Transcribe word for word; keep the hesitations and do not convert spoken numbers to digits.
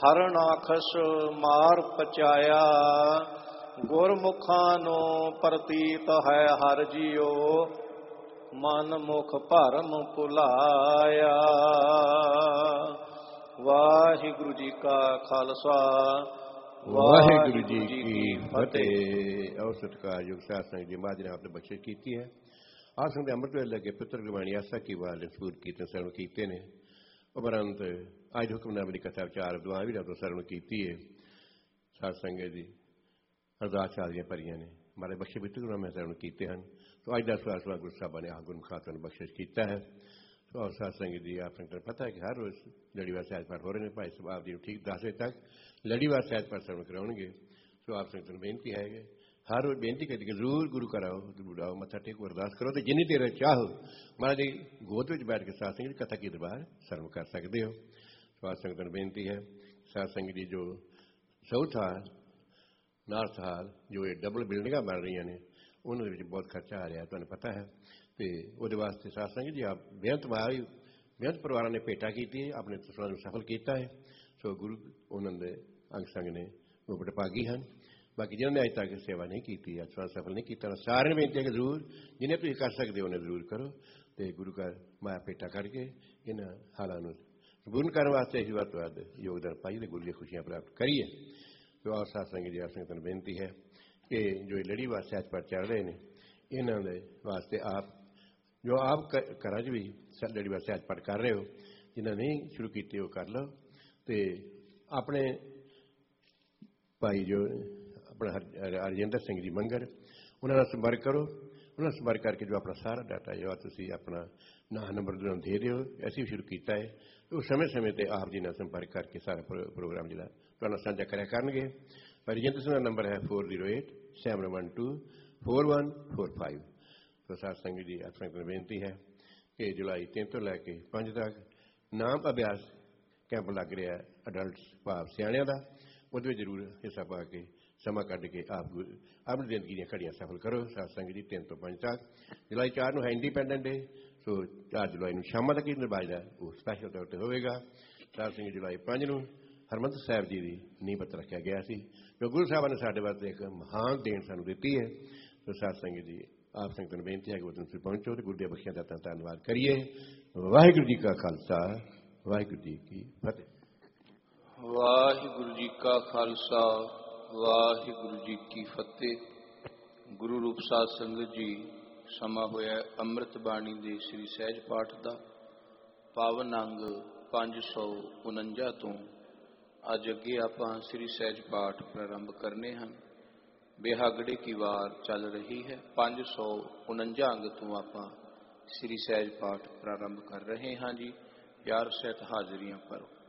ਹਰਨਾਖਸ ਮਾਰ ਪਚਾਇਆ, ਗੁਰਮੁਖਾਂ ਨੂੰ ਪ੍ਰਤੀਤ ਹੈ ਹਰ ਜੀਓ, ਮਨ ਮੁਖ ਭਰਮ ਭੁਲਾਇਆ। ਵਾਹਿਗੁਰੂ ਜੀ ਕਾ ਖਾਲਸਾ, ਵਾਹਿਗੁਰੂ ਜੀ ਕੀ ਫਤਿਹ। ਔਰ ਸਤਿਕਾਰਯੋਗ ਸਾਧ ਸੰਗਤ ਜੀ, ਮਹਾਰਾਜ ਨੇ ਆਪਨੇ ਬਖਸ਼ਿਸ਼ ਕੀਤੀ ਹੈ। ਆਹ ਸੰਗਤ ਦੇ ਅੰਮ੍ਰਿਤ ਵੇਲੇ ਲੱਗੇ ਪਿੱਤਰ ਗੁਰਬਾਣੀ ਆਸਾ ਕੀ ਵਾਲ ਸਪੂਰ ਕੀਤੇ ਸਰਵਣ ਕੀਤੇ ਨੇ। ਉਪਰੰਤ ਅੱਜ ਹੁਕਮਨਾਮੇ ਦੀ ਕਥਾ ਵਿਚਾਰ ਦੁਆ ਵੀ ਰੱਬ ਸਰਵਣ ਕੀਤੀ ਹੈ। ਸਾਧ ਸੰਗਤ ਜੀ ਅਰਦਾਸ ਚਾਲੀਆਂ ਭਰੀਆਂ ਨੇ, ਮਾਰੇ ਬਖਸ਼ੇ ਪਿੱਤਰ ਗੁਰਨਾਮੇ ਸਰਵਣ ਕੀਤੇ ਹਨ। ਸੋ ਅੱਜ ਦਾ ਸਵਾਲ ਸਵਾਲ ਗੁਰੂ ਸਾਹਿਬਾਂ ਨੇ ਆਹ ਗੁਰਮੁਖਾਂ ਨੂੰ ਬਖਸ਼ਿਸ਼ ਕੀਤਾ ਹੈ। ਸੋ ਸਾਧ ਸੰਗਤ ਜੀ ਆਪ ਨੂੰ ਪਤਾ ਹੈ ਕਿ ਹਰ ਰੋਜ਼ ਲੜੀਵਾਰ ਸਹਿਜ ਪਾਠ ਹੋ ਰਹੇ ਨੇ। ਭਾਈ ਸਾਹਿਬ ਜੀ ਨੂੰ ਠੀਕ ਦਸ ਵਜੇ ਤੱਕ ਲੜੀਵਾਰ ਸਹਿਜ ਪਾਠ ਸਰਵਣ ਕਰਾਉਣਗੇ। ਸੋ ਆਪ ਸੰਗਤ ਨੂੰ ਬੇਨਤੀ ਹੈ ਕਿ ਹਰ ਰੋਜ਼ ਬੇਨਤੀ ਕਰਕੇ ਜ਼ਰੂਰ ਗੁਰੂ ਘਰ ਆਓ, ਜ਼ਰੂਰ ਆਓ, ਮੱਥਾ ਟੇਕੋ, ਅਰਦਾਸ ਕਰੋ ਅਤੇ ਜਿੰਨੀ ਦੇਰ ਚਾਹੋ ਮਹਾਰਾਜ ਦੀ ਗੋਦ ਵਿੱਚ ਬੈਠ ਕੇ ਸਾਧ ਸੰਗਤ ਜੀ ਕਥਾ ਕੀ ਦਰਬਾਰ ਸਰਵਣ ਕਰ ਸਕਦੇ ਹੋ। ਸਾਧ ਸੰਗਤ ਨੂੰ ਬੇਨਤੀ ਹੈ, ਸਾਧ ਸੰਗਤ ਜੀ ਜੋ ਸਾਊਥ ਹਾਲ, ਨਾਰਥ ਹਾਲ, ਜੋ ਇਹ ਡਬਲ ਬਿਲਡਿੰਗਾਂ ਬਣ ਰਹੀਆਂ ਨੇ, ਉਹਨਾਂ ਦੇ ਵਿੱਚ ਬਹੁਤ ਖਰਚਾ ਆ ਰਿਹਾ, ਤੁਹਾਨੂੰ ਪਤਾ ਹੈ। ਅਤੇ ਉਹਦੇ ਵਾਸਤੇ ਸਾਧ ਸੰਗਤ ਜੀ ਆਪ ਬੇਅੰਤ ਮਾਈ ਬੇਅੰਤ ਪਰਿਵਾਰਾਂ ਨੇ ਭੇਟਾ ਕੀਤੀ ਹੈ, ਆਪਣੇ ਤਸਵਰਾਂ ਨੂੰ ਸਫਲ ਕੀਤਾ ਹੈ। ਸੋ ਗੁਰੂ ਉਹਨਾਂ ਦੇ ਅੰਗ ਸੰਗ ਨੇ ਉਹ ਵਡਭਾਗੀ ਹਨ। ਬਾਕੀ ਜਿਹਨਾਂ ਨੇ ਅਜੇ ਤੱਕ ਸੇਵਾ ਨਹੀਂ ਕੀਤੀ, ਅੱਜ ਸਫਲ ਨਹੀਂ ਕੀਤਾ, ਸਾਰਿਆਂ ਨੂੰ ਬੇਨਤੀ ਹੈ ਕਿ ਜ਼ਰੂਰ ਜਿੰਨੇ ਤੁਸੀਂ ਕਰ ਸਕਦੇ ਹੋ ਉਹਨੇ ਜ਼ਰੂਰ ਕਰੋ ਅਤੇ ਗੁਰੂ ਘਰ ਮਾਇਆ ਭੇਟਾ ਕਰਕੇ ਇਹਨਾਂ ਹਾਲਾਂ ਨੂੰ ਸੰਪੂਰਨ ਕਰਨ ਵਾਸਤੇ ਅਸੀਂ ਵੱਧ ਤੋਂ ਵੱਧ ਯੋਗਦਾਨ ਪਾਈਏ ਅਤੇ ਗੁਰੂ ਦੀਆਂ ਖੁਸ਼ੀਆਂ ਪ੍ਰਾਪਤ ਕਰੀਏ। ਸੋ ਆਪ ਸਾਧ ਸੰਗਤ ਜੀ ਆਪ ਸੰਗਤਾਂ ਨੂੰ ਬੇਨਤੀ ਹੈ ਕਿ ਜੋ ਇਹ ਲੜੀਵਾਰ ਸਹਿਜ ਪਾਠ ਚੱਲ ਰਹੇ ਨੇ, ਇਹਨਾਂ ਦੇ ਵਾਸਤੇ ਆਪ ਜੋ ਆਪ ਘਰਾਂ 'ਚ ਵੀ ਲੜੀਵਾਰ ਸਹਿਜ ਪਾਠ ਕਰ ਰਹੇ ਹੋ, ਜਿਨ੍ਹਾਂ ਨਹੀਂ ਸ਼ੁਰੂ ਕੀਤੇ ਉਹ ਕਰ ਲਓ। ਅਤੇ ਆਪਣੇ ਭਾਈ ਜੋ ਆਪਣਾ ਹਰਜਿੰਦਰ ਸਿੰਘ ਜੀ ਮੰਗਰ, ਉਹਨਾਂ ਨਾਲ ਸੰਪਰਕ ਕਰੋ। ਉਹਨਾਂ ਨਾਲ ਸੰਪਰਕ ਕਰਕੇ ਜੋ ਆਪਣਾ ਸਾਰਾ ਡਾਟਾ ਜੋ ਤੁਸੀਂ ਆਪਣਾ ਨਾਂ ਨੰਬਰ ਉਹਨਾਂ ਨੂੰ ਦੇ ਦਿਓ। ਅਸੀਂ ਵੀ ਸ਼ੁਰੂ ਕੀਤਾ ਹੈ, ਉਹ ਸਮੇਂ ਸਮੇਂ 'ਤੇ ਆਪ ਜੀ ਨਾਲ ਸੰਪਰਕ ਕਰਕੇ ਸਾਰਾ ਪ੍ਰੋਗਰਾਮ ਜਿਹੜਾ ਤੁਹਾਡਾ ਸਾਂਝਾ ਕਰਿਆ ਕਰਨਗੇ। ਹਰਜਿੰਦਰ ਸਿੰਘ ਦਾ ਨੰਬਰ ਹੈ four zero eight seven one two four one four five. ਸੋ ਸਾਧ ਸੰਗਤ ਜੀ ਆਪ ਸੰਗਤ ਨੂੰ ਬੇਨਤੀ ਹੈ ਕਿ ਜੁਲਾਈ ਤਿੰਨ ਤੋਂ ਲੈ ਕੇ ਪੰਜ ਤੱਕ ਨਾਮ ਅਭਿਆਸ ਕੈਂਪ ਲੱਗ ਰਿਹਾ ਹੈ, ਅਡਲਟਸ ਭਾਵ ਸਿਆਣਿਆਂ ਦਾ। ਉਹਦੇ ਵਿੱਚ ਜ਼ਰੂਰ ਹਿੱਸਾ ਪਾ ਕੇ ਸਮਾਂ ਕੱਢ ਕੇ ਆਪ ਆਪਣੀ ਜ਼ਿੰਦਗੀ ਦੀਆਂ ਘੜੀਆਂ ਸਫਲ ਕਰੋ। ਸਾਧ ਸੰਗਤ ਜੀ ਤਿੰਨ ਤੋਂ ਪੰਜ ਤੱਕ। ਜੁਲਾਈ ਚਾਰ ਨੂੰ ਹੈ ਇੰਡੀਪੈਂਡੈਂਟ ਡੇ, ਸੋ ਚਾਰ ਜੁਲਾਈ ਨੂੰ ਸ਼ਾਮਾਂ ਤੱਕ ਹੀ ਨਿਭਾਇਆ ਦਾ ਉਹ ਸਪੈਸ਼ਲ ਤੌਰ 'ਤੇ ਹੋਵੇਗਾ। ਸਾਧ ਸੰਗਤ ਜੁਲਾਈ ਪੰਜ ਨੂੰ ਹਰਿਮੰਦਰ ਸਾਹਿਬ ਜੀ ਦੀ ਨੀਂਹ ਪੱਥਰ ਰੱਖਿਆ ਗਿਆ ਸੀ, ਜੋ ਗੁਰੂ ਸਾਹਿਬਾਂ ਨੇ ਸਾਡੇ ਵਾਸਤੇ ਇੱਕ ਮਹਾਨ ਦੇਣ ਸਾਨੂੰ ਦਿੱਤੀ ਹੈ। ਸੋ ਸਾਧ ਸੰਗਤ ਜੀ ਆਪ ਸੰਗਤ ਨੂੰ ਬੇਨਤੀ ਹੈ ਕਿ ਉਹ ਤੁਸੀਂ ਪਹੁੰਚੋ ਅਤੇ ਗੁਰੂ ਦੀਆਂ ਬਖਸ਼ੀਆਂ ਦਾ ਧੰਨਵਾਦ ਕਰੀਏ। ਵਾਹਿਗੁਰੂ ਜੀ ਕਾ ਖਾਲਸਾ, ਵਾਹਿਗੁਰੂ ਜੀ ਕੀ ਫਤਿਹ। ਵਾਹਿਗੁਰੂ ਜੀ ਕਾ ਖਾਲਸਾ, ਵਾਹਿਗੁਰੂ ਜੀ ਕੀ ਫਤਿਹ। ਗੁਰੂ ਰੂਪ ਸਾਧ ਸੰਗਤ ਜੀ, ਸਮਾਂ ਹੋਇਆ ਅੰਮ੍ਰਿਤ ਬਾਣੀ ਦੇ ਸ੍ਰੀ ਸਹਿਜ ਪਾਠ ਦਾ ਪਾਵਨ ਅੰਗ ਪੰਜ ਸੌ ਉਣੰਜਾ ਤੋਂ ਅੱਜ ਅੱਗੇ ਆਪਾਂ ਸ੍ਰੀ ਸਹਿਜ ਪਾਠ ਪ੍ਰਾਰੰਭ ਕਰਨੇ ਹਨ। ਬਿਹਾਗੜੇ ਕੀ ਵਾਰ ਚੱਲ ਰਹੀ ਹੈ। ਪੰਜ ਸੌ ਉਣੰਜਾ ਅੰਗ ਤੋਂ ਆਪਾਂ ਸ੍ਰੀ ਸਹਿਜ ਪਾਠ ਪ੍ਰਾਰੰਭ ਕਰ ਰਹੇ ਹਾਂ ਜੀ। ਪਿਆਰ ਸਹਿਤ ਹਾਜ਼ਰੀਆਂ ਭਰੋ।